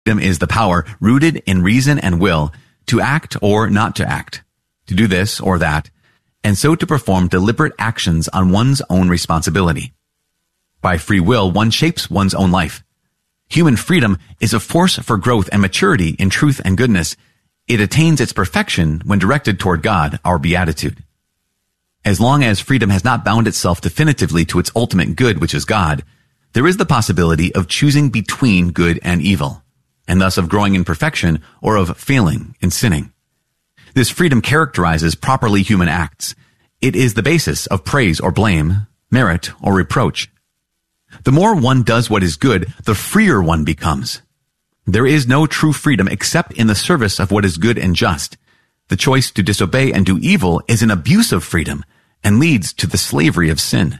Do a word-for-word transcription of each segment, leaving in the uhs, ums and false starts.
Freedom is the power rooted in reason and will to act or not to act, to do this or that, and so to perform deliberate actions on one's own responsibility. By free will, one shapes one's own life. Human freedom is a force for growth and maturity in truth and goodness. It attains its perfection when directed toward God, our beatitude. As long as freedom has not bound itself definitively to its ultimate good, which is God, there is the possibility of choosing between good and evil, and thus of growing in perfection or of failing in sinning. This freedom characterizes properly human acts. It is the basis of praise or blame, merit or reproach. The more one does what is good, the freer one becomes. There is no true freedom except in the service of what is good and just. The choice to disobey and do evil is an abuse of freedom and leads to the slavery of sin.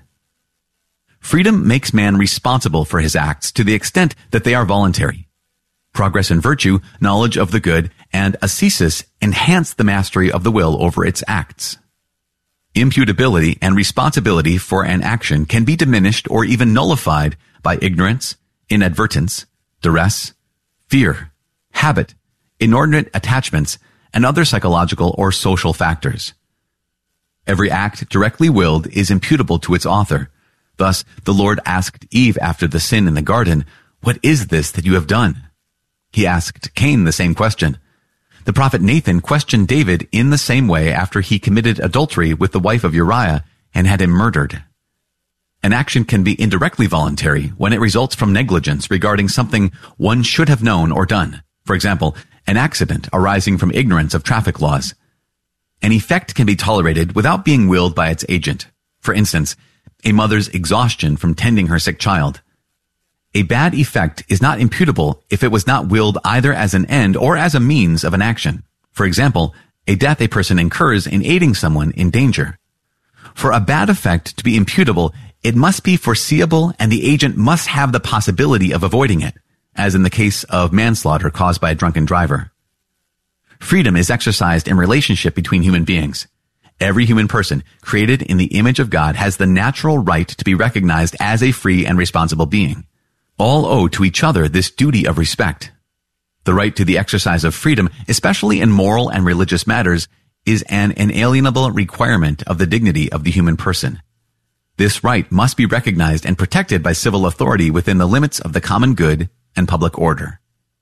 Freedom makes man responsible for his acts to the extent that they are voluntary. Progress in virtue, knowledge of the good, and ascesis enhance the mastery of the will over its acts. Imputability and responsibility for an action can be diminished or even nullified by ignorance, inadvertence, duress, fear, habit, inordinate attachments, and other psychological or social factors. Every act directly willed is imputable to its author. Thus, the Lord asked Eve after the sin in the garden, "What is this that you have done?" He asked Cain the same question. The prophet Nathan questioned David in the same way after he committed adultery with the wife of Uriah and had him murdered. An action can be indirectly voluntary when it results from negligence regarding something one should have known or done. For example, an accident arising from ignorance of traffic laws. An effect can be tolerated without being willed by its agent. For instance, a mother's exhaustion from tending her sick child. A bad effect is not imputable if it was not willed either as an end or as a means of an action. For example, a death a person incurs in aiding someone in danger. For a bad effect to be imputable, it must be foreseeable and the agent must have the possibility of avoiding it, as in the case of manslaughter caused by a drunken driver. Freedom is exercised in relationship between human beings. Every human person created in the image of God has the natural right to be recognized as a free and responsible being. All owe to each other this duty of respect. The right to the exercise of freedom, especially in moral and religious matters, is an inalienable requirement of the dignity of the human person. This right must be recognized and protected by civil authority within the limits of the common good and public order.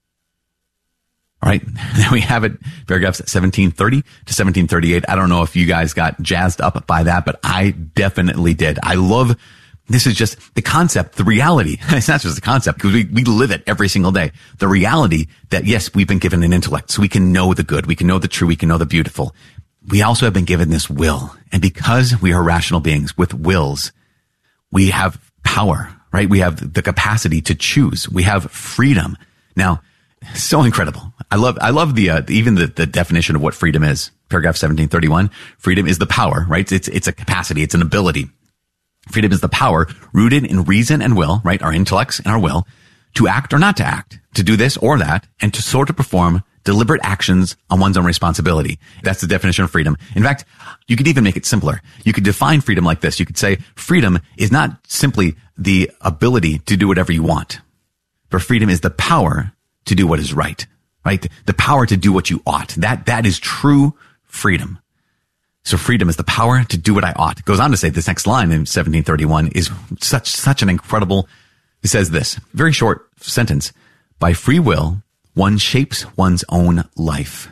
All right, there we have it, paragraphs seventeen thirty to seventeen thirty-eight. I don't know if you guys got jazzed up by that, but I definitely did. I love This is just the concept, the reality. It's not just the concept because we, we live it every single day. The reality that, yes, we've been given an intellect so we can know the good. We can know the true. We can know the beautiful. We also have been given this will. And because we are rational beings with wills, we have power, right? We have the capacity to choose. We have freedom. Now, so incredible. I love, I love the, uh, even the, the definition of what freedom is. Paragraph seventeen thirty-one. Freedom is the power, right? It's, it's a capacity. It's an ability. Freedom is the power rooted in reason and will, right? Our intellects and our will to act or not to act, to do this or that, and to sort of perform deliberate actions on one's own responsibility. That's the definition of freedom. In fact, you could even make it simpler. You could define freedom like this. You could say freedom is not simply the ability to do whatever you want, but freedom is the power to do what is right, right? The power to do what you ought. That, that is true freedom. So freedom is the power to do what I ought. It goes on to say this next line in seventeen thirty-one is such, such an incredible, it says this, very short sentence. By free will, one shapes one's own life.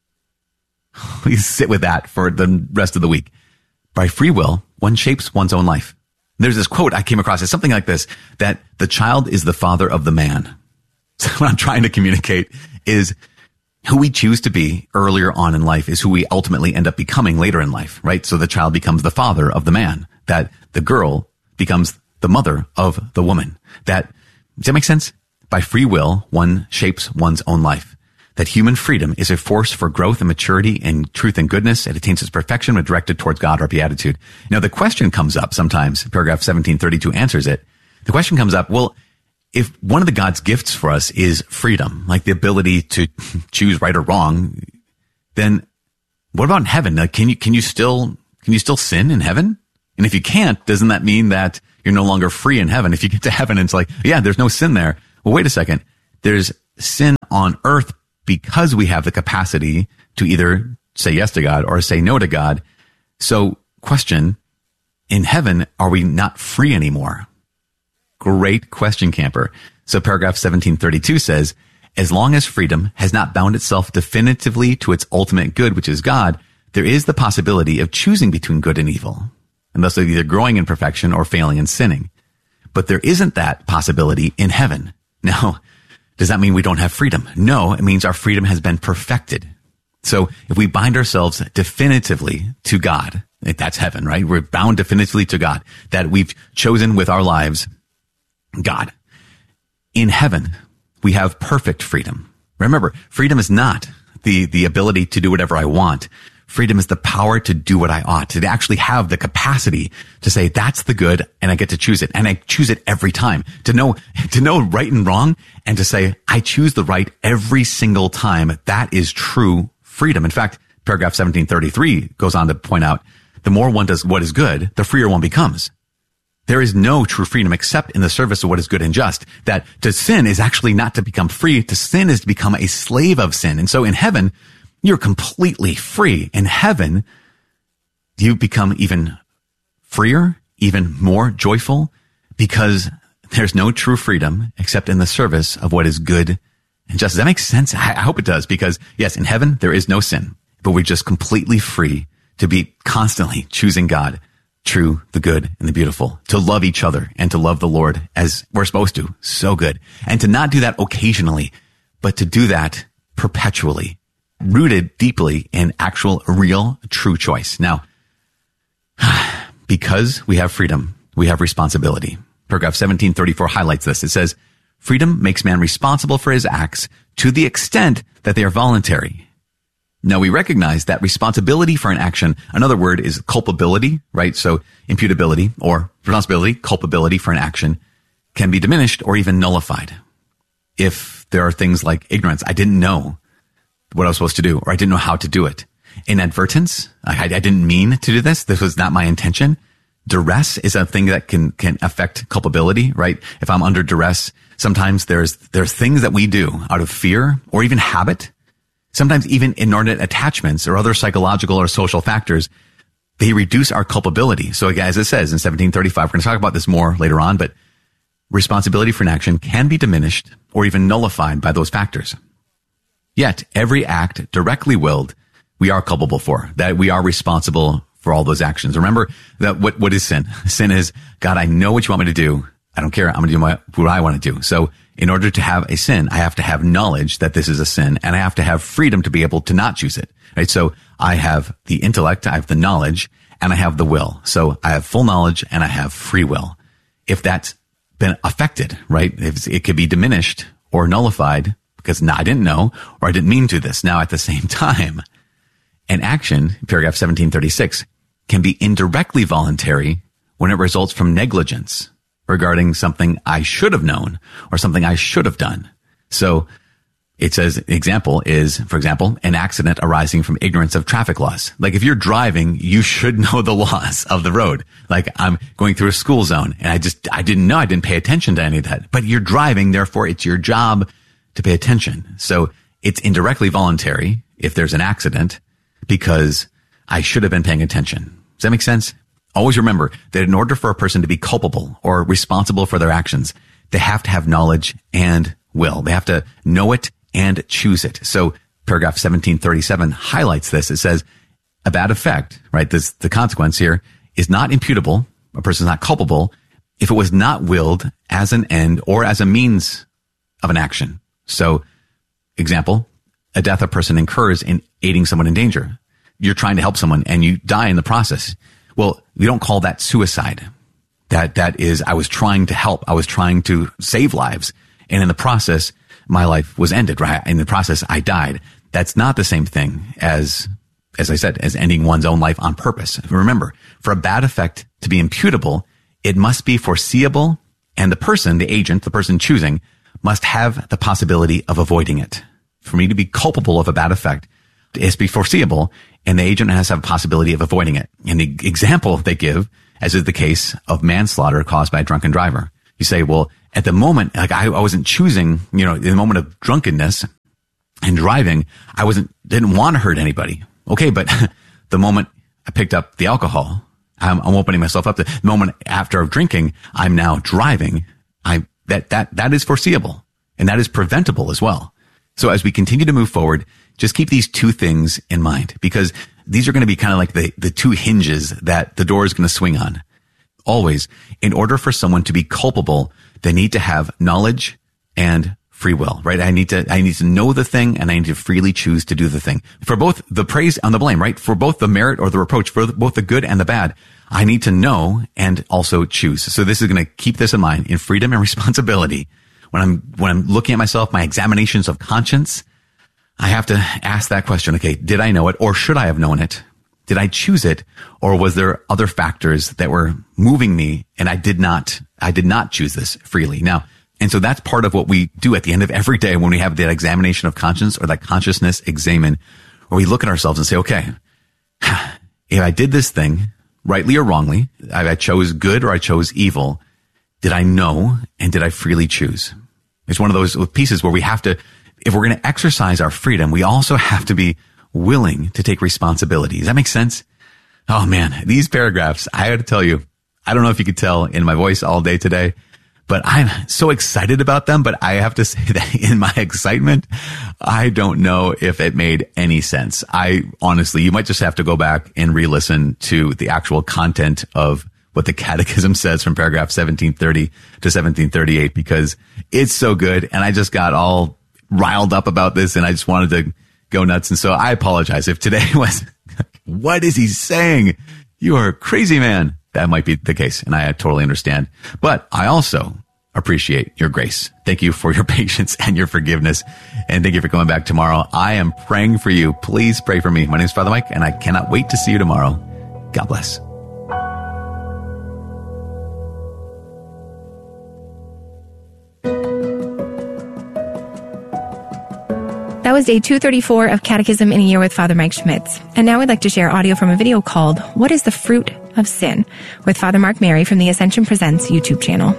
Please sit with that for the rest of the week. By free will, one shapes one's own life. There's this quote I came across. It's something like this, that the child is the father of the man. So what I'm trying to communicate is who we choose to be earlier on in life is who we ultimately end up becoming later in life, right? So the child becomes the father of the man, that the girl becomes the mother of the woman. That, does that make sense? By free will, one shapes one's own life. That human freedom is a force for growth and maturity in truth and goodness. It attains its perfection when directed towards God or beatitude. Now the question comes up sometimes, paragraph seventeen thirty-two answers it. The question comes up, well, if one of the God's gifts for us is freedom, like the ability to choose right or wrong, then what about in heaven? Like, can you, can you still, can you still sin in heaven? And if you can't, doesn't that mean that you're no longer free in heaven? If you get to heaven and it's like, yeah, there's no sin there. Well, wait a second. There's sin on earth because we have the capacity to either say yes to God or say no to God. So question, in heaven, are we not free anymore? Great question, camper. So paragraph seventeen thirty-two says, as long as freedom has not bound itself definitively to its ultimate good, which is God, there is the possibility of choosing between good and evil, and thus either growing in perfection or failing in sinning. But there isn't that possibility in heaven. Now, does that mean we don't have freedom? No, it means our freedom has been perfected. So if we bind ourselves definitively to God, that's heaven, right? We're bound definitively to God, that we've chosen with our lives God. In heaven, we have perfect freedom. Remember, freedom is not the, the ability to do whatever I want. Freedom is the power to do what I ought, to actually have the capacity to say, that's the good, and I get to choose it. And I choose it every time. To know, to know right and wrong, and to say, I choose the right every single time. That is true freedom. In fact, paragraph seventeen thirty-three goes on to point out, the more one does what is good, the freer one becomes. There is no true freedom except in the service of what is good and just. That to sin is actually not to become free. To sin is to become a slave of sin. And so in heaven, you're completely free. In heaven, you become even freer, even more joyful, because there's no true freedom except in the service of what is good and just. Does that make sense? I hope it does, because yes, in heaven, there is no sin, but we're just completely free to be constantly choosing God, true, the good, and the beautiful, to love each other and to love the Lord as we're supposed to. So good. And to not do that occasionally, but to do that perpetually, rooted deeply in actual, real, true choice. Now, because we have freedom, we have responsibility. Paragraph seventeen thirty-four highlights this. It says, freedom makes man responsible for his acts to the extent that they are voluntary. Now, we recognize that responsibility for an action, another word is culpability, right? So imputability or responsibility, culpability for an action can be diminished or even nullified. If there are things like ignorance, I didn't know what I was supposed to do, or I didn't know how to do it. Inadvertence, I, I didn't mean to do this. This was not my intention. Duress is a thing that can, can affect culpability, right? If I'm under duress, sometimes there's, there's things that we do out of fear or even habit. Sometimes even inordinate attachments or other psychological or social factors, they reduce our culpability. So again, as it says in seventeen thirty-five, we're going to talk about this more later on, but responsibility for an action can be diminished or even nullified by those factors. Yet every act directly willed, we are culpable for, that we are responsible for all those actions. Remember that what, what is sin? Sin is, God, I know what you want me to do. I don't care. I'm going to do my, what I want to do. So in order to have a sin, I have to have knowledge that this is a sin, and I have to have freedom to be able to not choose it. Right? So I have the intellect, I have the knowledge, and I have the will. So I have full knowledge and I have free will. If that's been affected, right? If it could be diminished or nullified because no, I didn't know, or I didn't mean to this. Now at the same time, an action, paragraph seventeen thirty-six, can be indirectly voluntary when it results from negligence regarding something I should have known or something I should have done. So it says, example is, for example, an accident arising from ignorance of traffic laws. Like if you're driving, you should know the laws of the road. Like I'm going through a school zone and I just, I didn't know, I didn't pay attention to any of that. But you're driving, therefore it's your job to pay attention. So it's indirectly voluntary if there's an accident because I should have been paying attention. Does that make sense? Always remember that in order for a person to be culpable or responsible for their actions, they have to have knowledge and will. They have to know it and choose it. So paragraph seventeen thirty-seven highlights this. It says a bad effect, right? This, the consequence here is not imputable. A person is not culpable if it was not willed as an end or as a means of an action. So example, a death a person incurs in aiding someone in danger. You're trying to help someone and you die in the process. Well, we don't call that suicide. That, that is, I was trying to help. I was trying to save lives. And in the process, my life was ended, right? In the process, I died. That's not the same thing as, as I said, as ending one's own life on purpose. Remember, for a bad effect to be imputable, it must be foreseeable, and the person, the agent, the person choosing, must have the possibility of avoiding it. For me to be culpable of a bad effect, it has to be foreseeable, and the agent has to have a possibility of avoiding it. And the example they give, as is the case of manslaughter caused by a drunken driver. You say, well, at the moment, like I, I wasn't choosing, you know, in the moment of drunkenness and driving, I wasn't, didn't want to hurt anybody. Okay. But the moment I picked up the alcohol, I'm, I'm opening myself up. The moment after drinking, I'm now driving. I, that, that, that is foreseeable and that is preventable as well. So as we continue to move forward, just keep these two things in mind, because these are going to be kind of like the, the two hinges that the door is going to swing on. Always, in order for someone to be culpable, they need to have knowledge and free will, right? I need to, I need to know the thing and I need to freely choose to do the thing. For both the praise and the blame, right? For both the merit or the reproach, for both the good and the bad, I need to know and also choose. So this is going to keep this in mind in freedom and responsibility. When I'm, when I'm looking at myself, my examinations of conscience, I have to ask that question. Okay, did I know it or should I have known it? Did I choose it or was there other factors that were moving me and I did not, I did not choose this freely? Now, and so that's part of what we do at the end of every day when we have that examination of conscience or that consciousness examen, where we look at ourselves and say, okay, if I did this thing rightly or wrongly, I chose good or I chose evil, did I know and did I freely choose? It's one of those pieces where we have to, if we're going to exercise our freedom, we also have to be willing to take responsibility. Does that make sense? Oh man, these paragraphs, I had to tell you, I don't know if you could tell in my voice all day today, but I'm so excited about them. But I have to say that in my excitement, I don't know if it made any sense. I honestly, you might just have to go back and re-listen to the actual content of what the Catechism says from paragraph seventeen thirty to seventeen thirty-eight, because it's so good. And I just got all riled up about this and I just wanted to go nuts. And so I apologize if today was, what is he saying? You are a crazy man. That might be the case. And I totally understand. But I also appreciate your grace. Thank you for your patience and your forgiveness. And thank you for coming back tomorrow. I am praying for you. Please pray for me. My name is Father Mike, and I cannot wait to see you tomorrow. God bless. That was day two thirty-four of Catechism in a Year with Father Mike Schmitz. And now I'd like to share audio from a video called What is the Fruit of Sin? With Father Mark Mary from the Ascension Presents YouTube channel.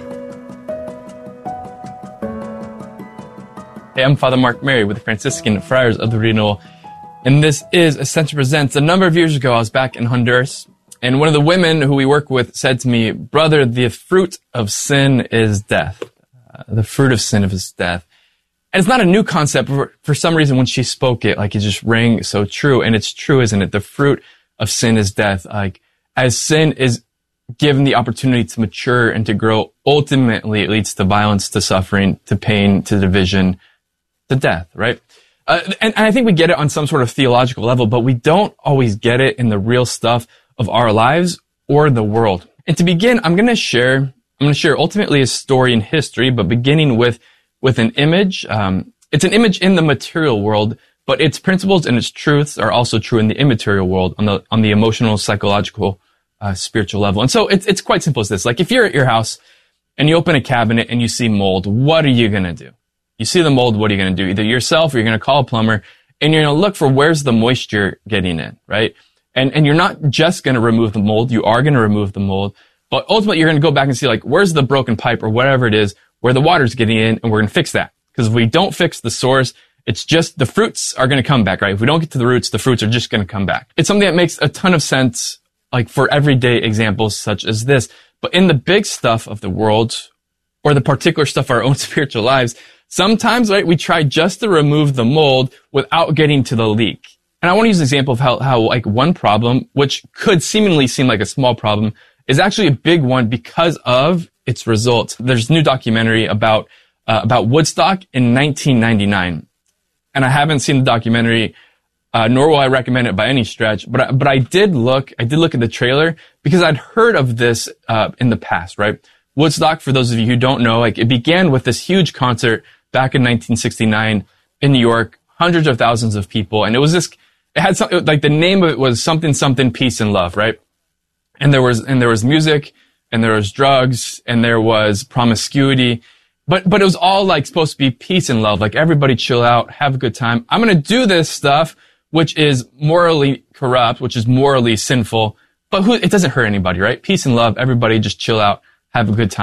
Hey, I'm Father Mark Mary with the Franciscan Friars of the Renewal, and this is Ascension Presents. A number of years ago, I was back in Honduras, and one of the women who we work with said to me, "Brother, the fruit of sin is death. Uh, the fruit of sin is death." And it's not a new concept, but for, for some reason when she spoke it, like it just rang so true. And it's true, isn't it? The fruit of sin is death. Like, as sin is given the opportunity to mature and to grow, ultimately it leads to violence, to suffering, to pain, to division, to death, right? Uh, and, and I think we get it on some sort of theological level, but we don't always get it in the real stuff of our lives or the world. And to begin, I'm going to share, I'm going to share ultimately a story in history, but beginning with with an image. Um, it's an image in the material world, but its principles and its truths are also true in the immaterial world, on the on the emotional, psychological, uh, spiritual level. And so it's it's quite simple as this. Like, if you're at your house and you open a cabinet and you see mold, what are you going to do? You see the mold, what are you going to do? Either yourself or you're going to call a plumber, and you're going to look for where's the moisture getting in, right? And and you're not just going to remove the mold, you are going to remove the mold, but ultimately you're going to go back and see, like, where's the broken pipe or whatever it is, where the water's getting in, and we're going to fix that. Because if we don't fix the source, it's just the fruits are going to come back, right? If we don't get to the roots, the fruits are just going to come back. It's something that makes a ton of sense, like for everyday examples such as this. But in the big stuff of the world, or the particular stuff of our own spiritual lives, sometimes, right, we try just to remove the mold without getting to the leak. And I want to use an example of how, how like one problem, which could seemingly seem like a small problem, is actually a big one because of its results. There's a new documentary about uh, about Woodstock in nineteen ninety-nine, and I haven't seen the documentary, uh, nor will I recommend it by any stretch. But I, but I did look, I did look at the trailer because I'd heard of this uh, in the past, right? Woodstock, for those of you who don't know, like, it began with this huge concert back in nineteen sixty-nine in New York, hundreds of thousands of people, and it was this. It had some, like, the name of it was something something peace and love, right? And there was and there was music, and there was drugs, and there was promiscuity, but but it was all like supposed to be peace and love, like everybody chill out, have a good time. I'm gonna do this stuff which is morally corrupt, which is morally sinful, but who, it doesn't hurt anybody, right? Peace and love, everybody just chill out, have a good time.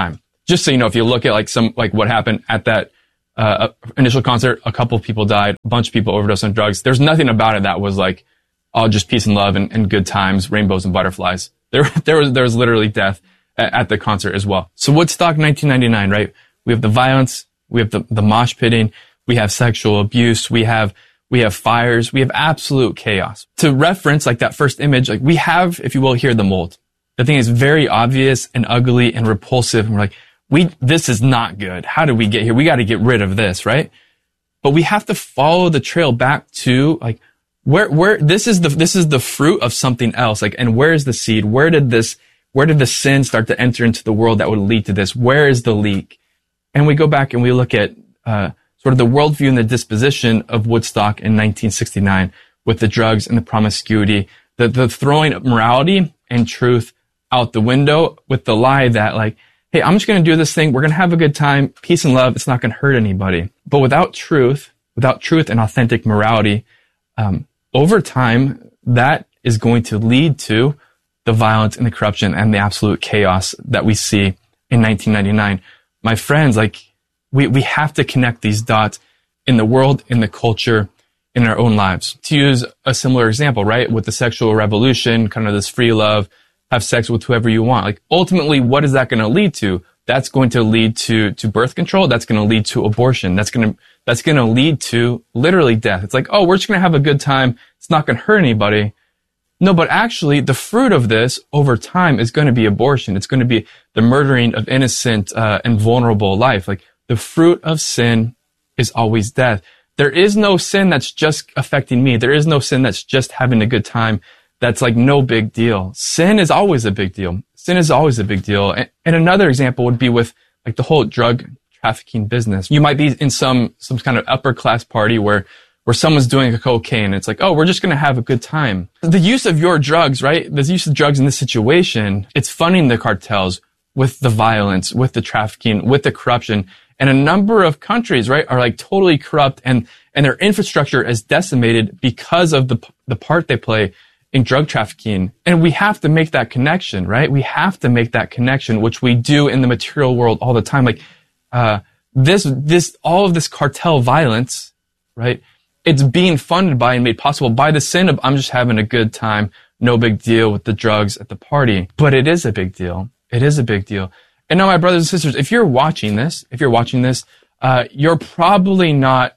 Just so you know, if you look at like some, like what happened at that uh, initial concert, a couple of people died, a bunch of people overdosed on drugs. There's nothing about it that was like, oh, just peace and love and, and good times, rainbows and butterflies. There, there was, there was literally death at, at the concert as well. So Woodstock nineteen ninety-nine, right? We have the violence, we have the, the mosh pitting, we have sexual abuse, we have, we have fires, we have absolute chaos. To reference like that first image, like we have, if you will, here the mold. The thing is very obvious and ugly and repulsive. And we're like, we, this is not good. How did we get here? We got to get rid of this, right? But we have to follow the trail back to like, where, where, this is the, this is the fruit of something else. Like, and where is the seed? Where did this, where did the sin start to enter into the world that would lead to this? Where is the leak? And we go back and we look at, uh, sort of the worldview and the disposition of Woodstock in nineteen sixty-nine with the drugs and the promiscuity, the, the throwing of morality and truth out the window with the lie that like, hey, I'm just going to do this thing. We're going to have a good time. Peace and love. It's not going to hurt anybody. But without truth, without truth and authentic morality, um, over time, that is going to lead to the violence and the corruption and the absolute chaos that we see in nineteen ninety-nine. My friends, like, we, we have to connect these dots in the world, in the culture, in our own lives. To use a similar example, right? With the sexual revolution, kind of this free love, have sex with whoever you want. Like, ultimately, what is that going to lead to? That's going to lead to, to birth control. That's going to lead to abortion. That's going to, that's going to lead to literally death. It's like, oh, we're just going to have a good time. It's not going to hurt anybody. No, but actually the fruit of this over time is going to be abortion. It's going to be the murdering of innocent, uh, and vulnerable life. Like, the fruit of sin is always death. There is no sin that's just affecting me. There is no sin that's just having a good time. That's like no big deal. Sin is always a big deal. Sin is always a big deal. And, and another example would be with like the whole drug trafficking business. You might be in some, some kind of upper class party where, where someone's doing a cocaine. It's like, oh, we're just going to have a good time. The use of your drugs, right? The use of drugs in this situation, it's funding the cartels with the violence, with the trafficking, with the corruption. And a number of countries, right, are like totally corrupt and, and their infrastructure is decimated because of the, the part they play in drug trafficking. And we have to make that connection, right? We have to make that connection, which we do in the material world all the time. Like, uh, this, this, all of this cartel violence, right? It's being funded by and made possible by the sin of, I'm just having a good time. No big deal with the drugs at the party. But it is a big deal. It is a big deal. And now, my brothers and sisters, if you're watching this, if you're watching this, uh, you're probably not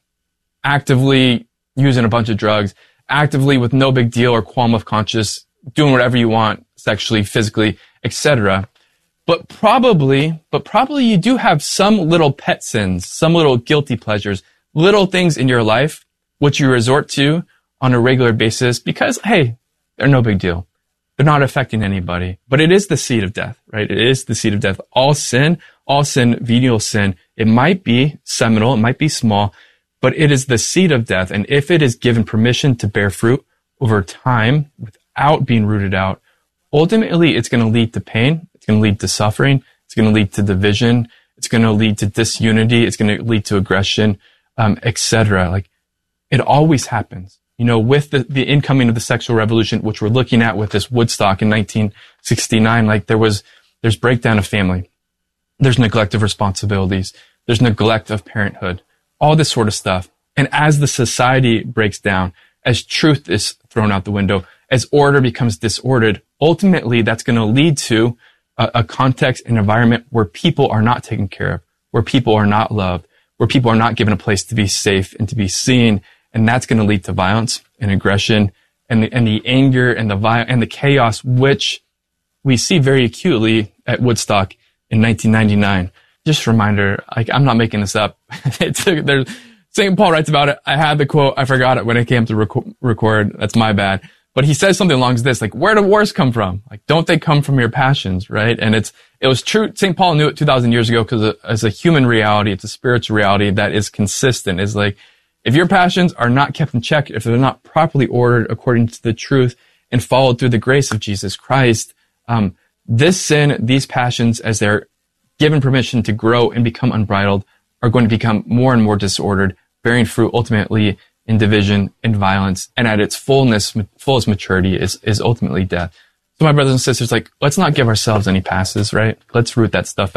actively using a bunch of drugs, actively with no big deal or qualm of conscience, doing whatever you want, sexually, physically, et cetera. But probably, but probably you do have some little pet sins, some little guilty pleasures, little things in your life which you resort to on a regular basis because, hey, they're no big deal. They're not affecting anybody, but it is the seed of death, right? It is the seed of death. All sin, all sin, venial sin, it might be seminal, it might be small, but it is the seed of death. And if it is given permission to bear fruit over time without being rooted out, ultimately it's going to lead to pain. It's going to lead to suffering. It's going to lead to division. It's going to lead to disunity. It's going to lead to aggression, um, et cetera. Like, it always happens. You know, with the, the incoming of the sexual revolution, which we're looking at with this Woodstock in nineteen sixty-nine, like there was, there's breakdown of family. There's neglect of responsibilities. There's neglect of parenthood, all this sort of stuff. And as the society breaks down, as truth is thrown out the window, as order becomes disordered, ultimately that's going to lead to a, a context and environment where people are not taken care of, where people are not loved, where people are not given a place to be safe and to be seen. And that's going to lead to violence and aggression and the, and the anger and the vi- and the chaos, which we see very acutely at Woodstock in nineteen ninety-nine. Just a reminder, like, I'm not making this up. It's, there's, Saint Paul writes about it. I had the quote. I forgot it when it came to rec- record. That's my bad. But he says something along this, like, where do wars come from? Like, don't they come from your passions, right? And it's, it was true. Saint Paul knew it two thousand years ago because as a human reality, it's a spiritual reality that is consistent. It's like, if your passions are not kept in check, if they're not properly ordered according to the truth and followed through the grace of Jesus Christ, um, this sin, these passions, as they're given permission to grow and become unbridled, are going to become more and more disordered, bearing fruit ultimately in division and violence, and at its fullness, fullest maturity is, is ultimately death. So my brothers and sisters, like, let's not give ourselves any passes, right? Let's root that stuff out.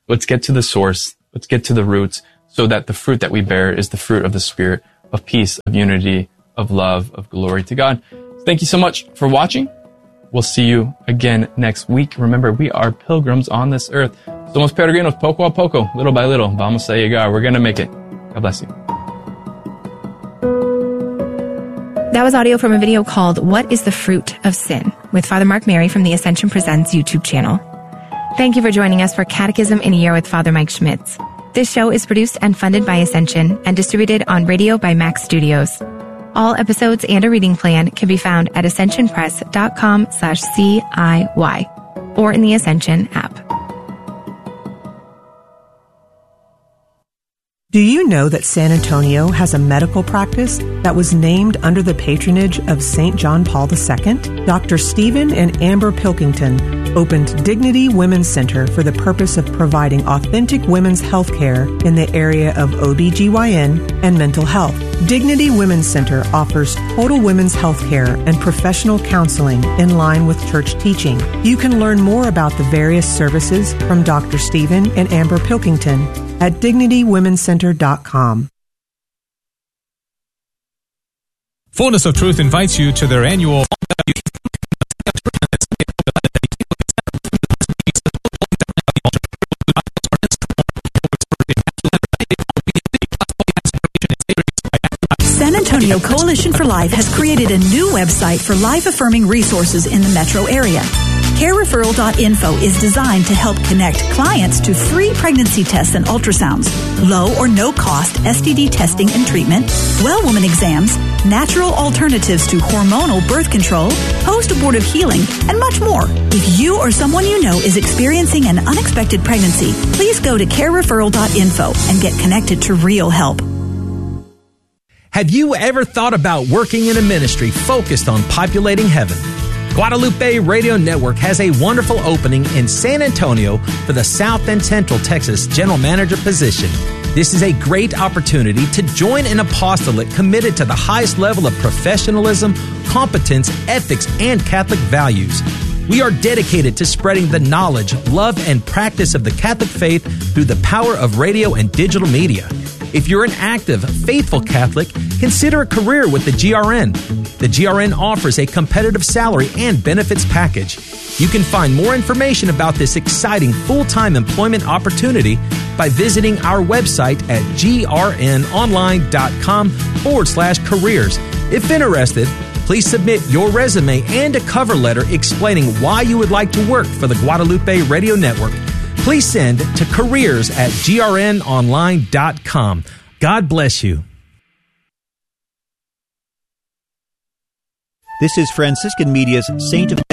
Let's get to the source. Let's get to the roots so that the fruit that we bear is the fruit of the Spirit, of peace, of unity, of love, of glory to God. Thank you so much for watching. We'll see you again next week. Remember, we are pilgrims on this earth. Somos peregrinos poco a poco, little by little. Vamos a llegar. We're going to make it. God bless you. That was audio from a video called What is the Fruit of Sin? With Father Mark Mary from the Ascension Presents YouTube channel. Thank you for joining us for Catechism in a Year with Father Mike Schmitz. This show is produced and funded by Ascension and distributed on radio by Max Studios. All episodes and a reading plan can be found at ascensionpress.com slash CIY or in the Ascension app. Do you know that San Antonio has a medical practice that was named under the patronage of Saint John Paul the Second? Doctor Stephen and Amber Pilkington opened Dignity Women's Center for the purpose of providing authentic women's health care in the area of O B G Y N and mental health. Dignity Women's Center offers total women's health care and professional counseling in line with church teaching. You can learn more about the various services from Doctor Stephen and Amber Pilkington at dignity women's center dot com. Fullness of Truth invites you to their annual San Antonio Coalition for Life has created a new website for life-affirming resources in the metro area. care referral dot info is designed to help connect clients to free pregnancy tests and ultrasounds, low or no cost S T D testing and treatment, well woman exams, natural alternatives to hormonal birth control, post-abortive healing, and much more. If you or someone you know is experiencing an unexpected pregnancy, please go to care referral dot info and get connected to real help. Have you ever thought about working in a ministry focused on populating heaven? Guadalupe Radio Network has a wonderful opening in San Antonio for the South and Central Texas General Manager position. This is a great opportunity to join an apostolate committed to the highest level of professionalism, competence, ethics, and Catholic values. We are dedicated to spreading the knowledge, love, and practice of the Catholic faith through the power of radio and digital media. If you're an active, faithful Catholic, consider a career with the G R N. The G R N offers a competitive salary and benefits package. You can find more information about this exciting full-time employment opportunity by visiting our website at grnonline.com forward slash careers. If interested, please submit your resume and a cover letter explaining why you would like to work for the Guadalupe Radio Network. Please send to careers at grnonline dot com. God bless you. This is Franciscan Media's Saint of